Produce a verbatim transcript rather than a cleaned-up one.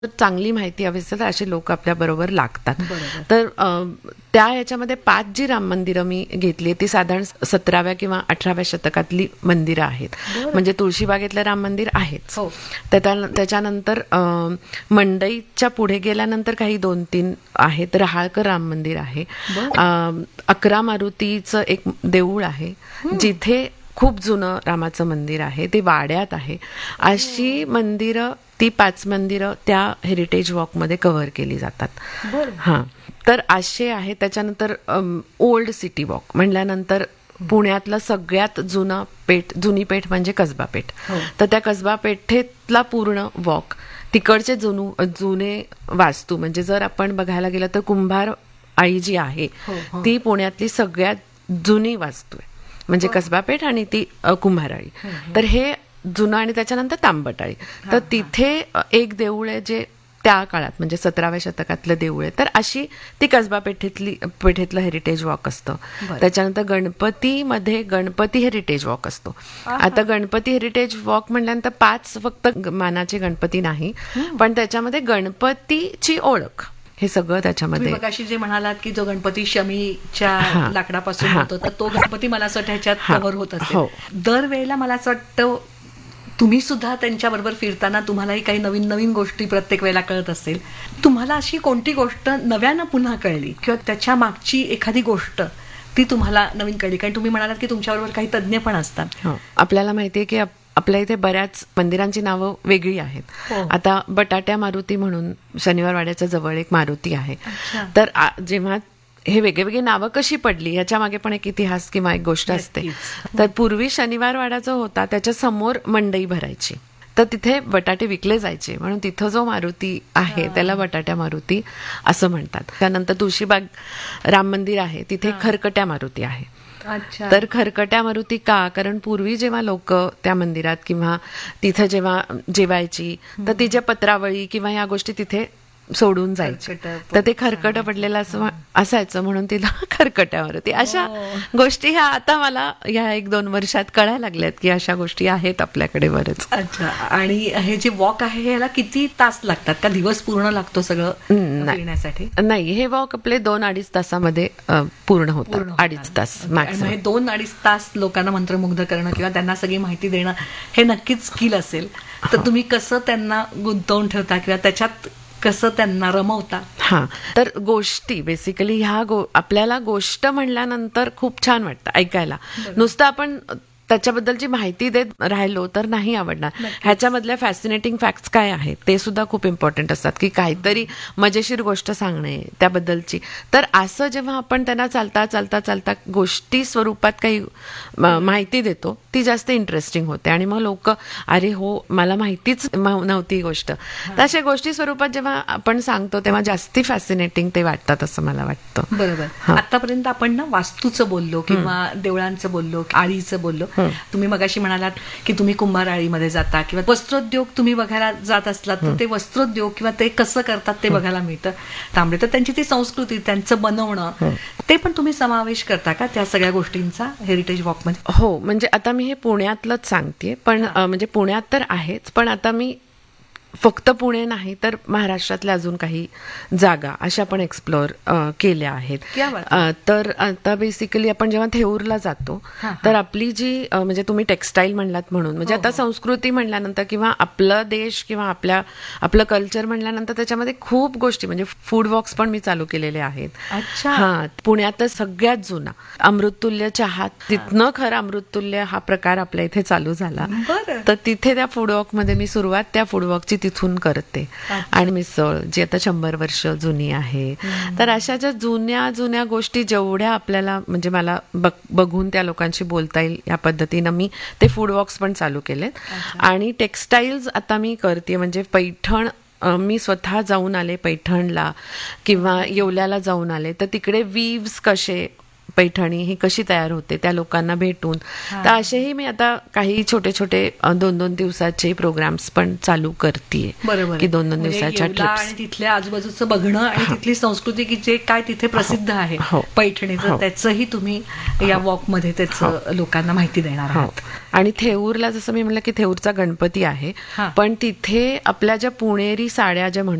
चांगली माहिती हवी असेल तर असे लोक आपल्या बरोबर लागतात. तर त्या याच्यामध्ये पाच जी राम मंदिरं मी घेतली ती साधारण सतराव्या किंवा अठराव्या शतकातली मंदिरं आहेत. म्हणजे तुळशीबागेतलं राम मंदिर आहेच. त्याच्यानंतर मंडईच्या पुढे गेल्यानंतर काही दोन तीन आहेत. रहाळकर राम मंदिर आहे. अकरा मारुतीचं एक देऊळ आहे जिथे खूप जुनं रामाचं मंदिर आहे, ते वाड्यात आहे. अशी मंदिरं, ती पाच मंदिरं त्या हेरिटेज वॉकमध्ये कव्हर केली जातात. हां, तर असे आहे. त्याच्यानंतर ओल्ड सिटी वॉक म्हणल्यानंतर पुण्यातलं सगळ्यात जुनं पेठ, जुनी पेठ म्हणजे कसबा पेठ. तर त्या कसबा पेठेतला पूर्ण वॉक, तिकडचे जुनू जुने वास्तू, म्हणजे जर आपण बघायला गेलं तर कुंभार आई जी आहे ती पुण्यातली सगळ्यात जुनी वास्तू आहे. म्हणजे कसबा पेठ आणि ती कुंभाराळी. तर हे जुनं. आणि त्याच्यानंतर तांबटाळी. तर तिथे एक देऊळ आहे जे त्या काळात म्हणजे सतराव्या शतकातलं देऊळ आहे. तर अशी ती कसबा पेठेतली पेठेतलं हेरिटेज वॉक असतं. त्याच्यानंतर गणपतीमध्ये गणपती हेरिटेज वॉक असतो. आता गणपती हेरिटेज वॉक म्हटल्यानंतर पाच फक्त मानाचे गणपती नाही, पण त्याच्यामध्ये गणपतीची ओळख हे सगळं त्याच्यामध्ये. मगाशी जे म्हणालात की जो गणपती शमीच्या लाकडापासून होतो, तर तो गणपती मला असं वाटतं ह्याच्यात कव्हर होत असेल. दरवेळेला मला असं वाटतं तुम्ही सुद्धा त्यांच्याबरोबर फिरताना तुम्हालाही काही नवीन नवीन गोष्टी प्रत्येक वेळेला कळत असेल. तुम्हाला अशी कोणती गोष्ट नव्यानं पुन्हा कळली किंवा त्याच्या मागची एखादी गोष्ट ती तुम्हाला नवीन कळली? कारण तुम्ही म्हणालात की तुमच्याबरोबर काही तज्ज्ञ पण असतात. आपल्याला माहितीये की आपल्या इथे बऱ्याच मंदिरांची नावं वेगळी आहेत. आता बटाट्या मारुती म्हणून शनिवार वाड्याच्या जवळ एक मारुती आहे. तर जेव्हा हे वेगवेगळी नावं कशी पडली याच्या मागे पण एक इतिहास किंवा एक गोष्ट असते. तर पूर्वी शनिवार वाडा जो होता त्याच्या समोर मंडई भरायची, तर तिथे बटाटे विकले जायचे, म्हणून तिथं जो मारुती आहे त्याला बटाट्या मारुती असं म्हणतात. त्यानंतर तुळशीबाग राम मंदिर आहे तिथे खरकट्या मारुती आहे. तर खरकट्या मारुती का? कारण पूर्वी जेव्हा लोक त्या मंदिरात किंवा तिथे जेव्हा जेवायची तर तिच्या पत्रावळी किंवा या गोष्टी तिथे सोडून जायचे, तर ते खरकट पडलेलं असं असायचं म्हणून तिला खरकट्या मारुती. अशा गोष्टी ह्या आता मला या एक दोन वर्षात कळायला लागल्यात की अशा गोष्टी आहेत आपल्याकडे बरेच. अच्छा. आणि हे जे वॉक आहे याला किती तास लागतात? का दिवस पूर्ण लागतो सगळं फिरण्यासाठी? नाही, हे वॉक आपले दोन अडीच तासामध्ये पूर्ण होतं. अडीच तास मॅक्सिमम. दोन अडीच तास लोकांना मंत्रमुग्ध करणं किंवा त्यांना सगळी माहिती देणं हे नक्कीच स्किल असेल. तर तुम्ही कसं त्यांना गुंतवून ठेवता किंवा त्याच्यात कसं त्यांना रमवता? हा, तर गोष्टी बेसिकली ह्या गो आपल्याला गोष्ट म्हणल्यानंतर खूप छान वाटतं ऐकायला. नुसतं आपण त्याच्याबद्दलची माहिती देत राहिलो तर नाही आवडणार. ह्याच्यामधल्या फॅसिनेटिंग फॅक्ट्स काय आहेत ते सुद्धा खूप इम्पॉर्टंट असतात, की काहीतरी मजेशीर गोष्ट सांगणे त्याबद्दलची. तर असं जेव्हा आपण त्यांना चालता चालता चालता गोष्टी स्वरूपात काही माहिती देतो ती जास्त इंटरेस्टिंग होते आणि मग लोक अरे हो मला माहितीच नव्हती गोष्ट. तर अशा गोष्टी स्वरूपात जेव्हा आपण सांगतो तेव्हा जास्ती फॅसिनेटिंग ते वाटतात असं मला वाटतं. बरोबर. आतापर्यंत आपण ना वास्तूचं बोललो किंवा देवळांचं बोललो, आळीचं बोललो. तुम्ही मगाशी म्हणालात की तुम्ही कुंभाराळीमध्ये जाता किंवा वस्त्रोद्योग तुम्ही बघायला जात असलात तर ते वस्त्रोद्योग किंवा ते कसं करतात ते बघायला मिळतं. तांबडे तर त्यांची ती संस्कृती, त्यांचं बनवणं ते पण तुम्ही समावेश करता का त्या सगळ्या गोष्टींचा हेरिटेज वॉकमध्ये? हो, म्हणजे आता मी हे पुण्यातलंच सांगते, पण म्हणजे पुण्यात तर आहेच, पण आता मी फक्त पुणे नाही तर महाराष्ट्रातल्या अजून काही जागा अशा पण एक्सप्लोअर केल्या आहेत. तर आता बेसिकली आपण जेव्हा थेऊरला जातो तर आपली जी म्हणजे तुम्ही टेक्स्टाईल म्हणलात म्हणून म्हणजे आता संस्कृती म्हणल्यानंतर किंवा आपला देश किंवा आपल्या आपलं कल्चर म्हणल्यानंतर त्याच्यामध्ये खूप गोष्टी म्हणजे फूड वॉक्स पण मी चालू केलेले आहेत. हा, पुण्यात सगळ्यात जुना अमृततुल्य चहा, तिथनं खरं अमृततुल्य हा प्रकार आपल्या इथे चालू झाला. तर तिथे त्या फूड वॉक मध्ये मी सुरुवात त्या फूड वॉकची तिथून करते. आणि मिसळ जी आता शंभर वर्ष जुनी आहे. तर अशा ज्या जुन्या जुन्या गोष्टी जेवढ्या आपल्याला म्हणजे मला बघून त्या लोकांशी बोलता येईल या पद्धतीनं मी ते फूड वॉक्स पण चालू केलेत. आणि टेक्स्टाईल्स आता मी करते म्हणजे पैठण मी स्वतः जाऊन आले पैठणला किंवा येवल्याला जाऊन आले, तर तिकडे वीव्स कसे पैठणी ही कशी तयार होते त्या लोकांना भेटून. तर असेही मी आता काही छोटे छोटे दोन दोन दिवसाचे प्रोग्राम्स पण चालू करतेय. बरोबर, की दोन दोन दिवसाच्या ट्रिप्स तिथल्या आजूबाजूचं बघणं आणि तिथली संस्कृती की जे काय तिथे प्रसिद्ध आहे पैठणीचं त्याचंही तुम्ही या वॉक मध्ये त्याचं लोकांना माहिती देणार आहात. आणि थेऊरला जसं मी म्हटलं की थेऊरचा गणपती आहे, हा. पण तिथे आपल्या ज्या पुणेरी साड्या ज्या